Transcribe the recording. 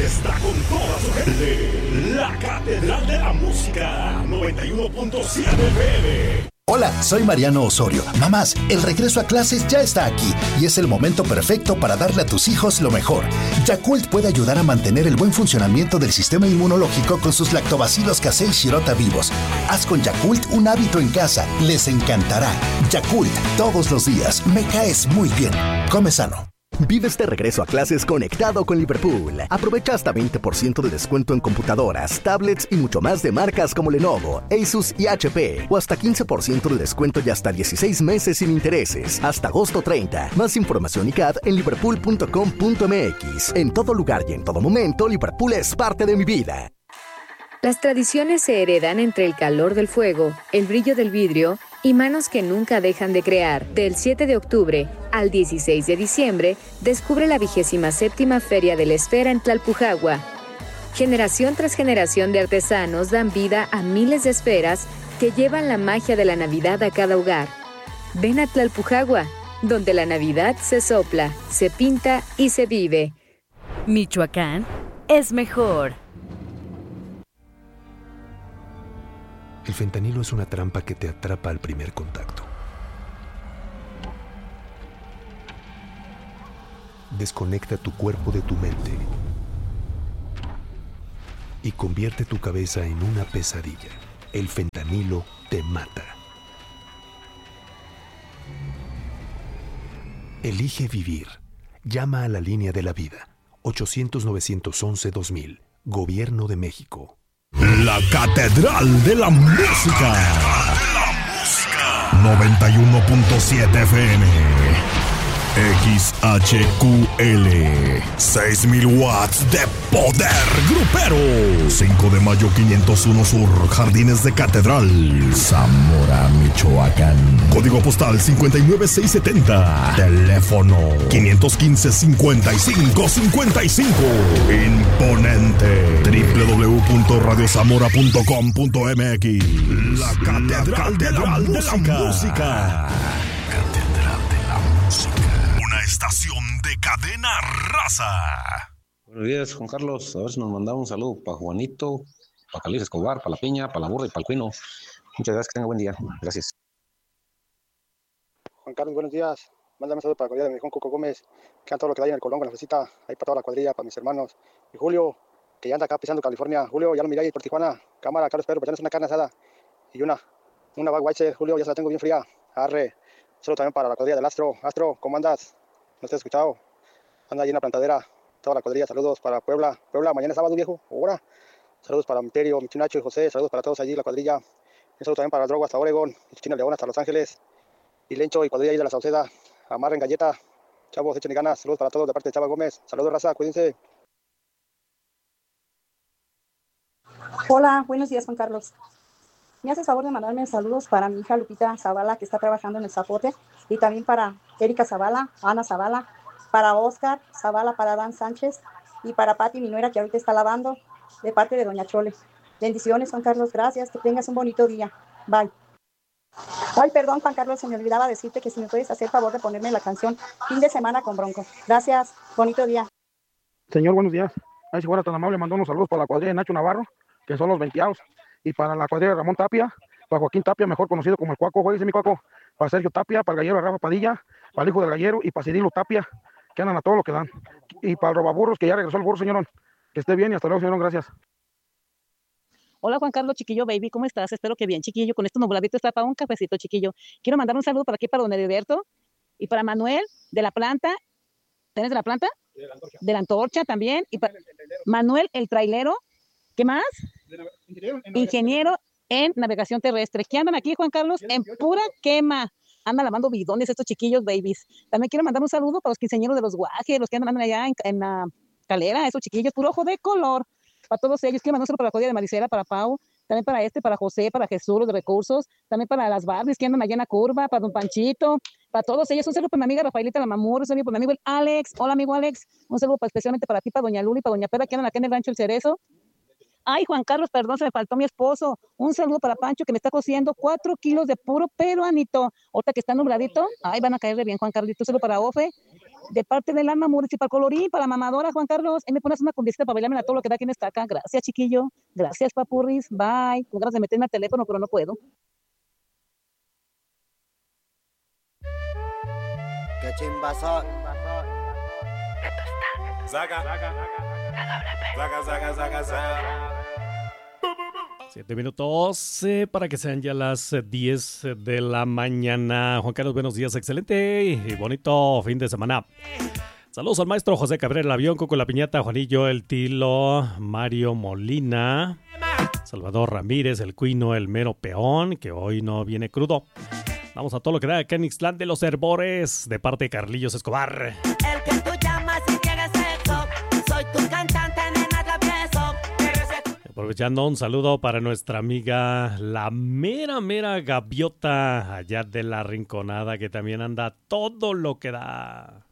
está con toda su gente. La Catedral de la Música, 91.7 FM. Hola, soy Mariano Osorio. Mamás, el regreso a clases ya está aquí y es el momento perfecto para darle a tus hijos lo mejor. Yakult puede ayudar a mantener el buen funcionamiento del sistema inmunológico con sus lactobacilos casei shirota vivos. Haz con Yakult un hábito en casa. Les encantará. Yakult, todos los días. Me caes muy bien. Come sano. Vives de regreso a clases conectado con Liverpool. Aprovecha hasta 20% de descuento en computadoras, tablets y mucho más de marcas como Lenovo, Asus y HP. O hasta 15% de descuento y hasta 16 meses sin intereses. Hasta agosto 30. Más información y CAD en liverpool.com.mx. En todo lugar y en todo momento, Liverpool es parte de mi vida. Las tradiciones se heredan entre el calor del fuego, el brillo del vidrio y manos que nunca dejan de crear. Del 7 de octubre al 16 de diciembre, descubre la 27ª Feria de la Esfera en Tlalpujagua. Generación tras generación de artesanos dan vida a miles de esferas que llevan la magia de la Navidad a cada hogar. Ven a Tlalpujagua, donde la Navidad se sopla, se pinta y se vive. Michoacán es mejor. El fentanilo es una trampa que te atrapa al primer contacto. Desconecta tu cuerpo de tu mente y convierte tu cabeza en una pesadilla. El fentanilo te mata. Elige vivir. Llama a la línea de la vida. 800-911-2000. Gobierno de México. La Catedral de la Música. 91.7 FM. XHQL. 6,000 watts de poder grupero. 5 de mayo 501 Sur, Jardines de Catedral, Zamora, Michoacán. Código postal 59670. Teléfono 515-5555. Imponente. www.radiozamora.com.mx. La Catedral de la Música. Catedral de la Música. Una estación de cadena raza. Buenos días, Juan Carlos. A ver si nos mandamos un saludo para Juanito, para Calix Escobar, para La Piña, para La Burra y para el Cuino. Muchas gracias, que tenga buen día. Gracias. Juan Carlos, buenos días. Mándame un saludo para la cuadrilla de mi hijo Coco Gómez, que anda todo lo que da ahí en el Colón con la fresita, ahí para toda la cuadrilla, para mis hermanos. Y Julio, que ya anda acá pisando California. Julio, ya lo miré ahí por Tijuana. Cámara, Carlos Pedro, para echarnos una carne asada. Y una Budweiser, Julio, ya se la tengo bien fría. Arre. Solo también para la cuadrilla del Astro. Astro, ¿cómo andas? ¿No te has escuchado? Anda allí en la plantadera. Toda la cuadrilla, saludos para Puebla. Puebla, mañana es sábado, viejo. Ahora. Saludos para Miterio, mi Nacho y José. Saludos para todos allí, la cuadrilla. Un saludo también para Drogo hasta Oregón. China León hasta Los Ángeles. Y Lencho y cuadrilla ahí de la Sauceda. Amarren galleta. Chavos, echen ganas. Saludos para todos de parte de Chava Gómez. Saludos, raza. Cuídense. Hola, buenos días, Juan Carlos. ¿Me haces favor de mandarme saludos para mi hija Lupita Zavala, que está trabajando en el Zapote? Y también para Erika Zavala, Ana Zavala, para Oscar Zavala, para Dan Sánchez y para Pati, mi nuera, que ahorita está lavando, de parte de Doña Chole. Bendiciones, Juan Carlos, gracias, que tengas un bonito día. Bye. Ay, perdón, Juan Carlos, se me olvidaba decirte que si me puedes hacer favor de ponerme la canción Fin de Semana con Bronco. Gracias, bonito día. Señor, buenos días. Ay, si fuera tan amable, mandó unos saludos para la cuadrilla de Nacho Navarro, que son los 20, y para la cuadrilla de Ramón Tapia, para Joaquín Tapia, mejor conocido como el Cuaco, jueguese mi Cuaco, para Sergio Tapia, para el gallero Rafa Padilla, para el hijo del gallero y para Cirilo Tapia, que andan a todo lo que dan. Y para el robaburros, que ya regresó el burro, señorón. Que esté bien y hasta luego, señorón, gracias. Hola, Juan Carlos, chiquillo, baby, ¿cómo estás? Espero que bien, chiquillo. Con esto nubladito está para un cafecito, chiquillo. Quiero mandar un saludo para aquí, para don Heriberto, y para Manuel, de la planta. ¿Tienes de la planta? De la antorcha también. Y para Manuel, el trailero. ¿Qué más? Ingeniero en navegación terrestre. ¿Qué andan aquí, Juan Carlos? En pura quema. Andan lavando bidones estos chiquillos, babies. También quiero mandar un saludo para los quinceañeros de los Guajes, los que andan allá en la calera, esos chiquillos, puro ojo de color. Para todos ellos, quiero mandar un saludo para la cuadrilla de Maricela, para Pau, también para José, para Jesús, los de recursos, también para las Barbies que andan allá en la curva, para don Panchito, para todos ellos. Un saludo para mi amiga Rafaelita la Mamur, un saludo para mi amigo el Alex. Hola, amigo Alex. Un saludo especialmente para ti, para doña Luli, para doña Pera, que andan acá en el rancho El Cerezo. Ay, Juan Carlos, perdón, se me faltó mi esposo. Un saludo para Pancho, que me está cociendo 4 kilos de puro peruanito. Ahorita que está nubladito, ay, van a caerle bien, Juan Carlito. Un saludo para Ofe. De parte del alma municipal colorín, para la mamadora, Juan Carlos, ahí me pones una convincita para bailarme a todo lo que da quien está acá. Gracias, chiquillo. Gracias, papurris. Bye. Con ganas de meterme al teléfono, pero no puedo. Qué chimbazo. Saca. 7 minutos para que sean ya las 10 de la mañana. Juan Carlos, buenos días. Excelente y bonito fin de semana. Saludos al maestro José Cabrera, el avión, Coco la Piñata, Juanillo, el Tilo, Mario Molina, Salvador Ramírez, el Cuino, el Mero Peón, que hoy no viene crudo. Vamos a todo lo que da acá en Ixtlán de los Herbores, de parte de Carlillos Escobar. El que tú llamas y quieres sexo, soy tu cantante, nena, travieso. Aprovechando, un saludo para nuestra amiga, la mera gaviota, allá de la Rinconada, que también anda todo lo que da.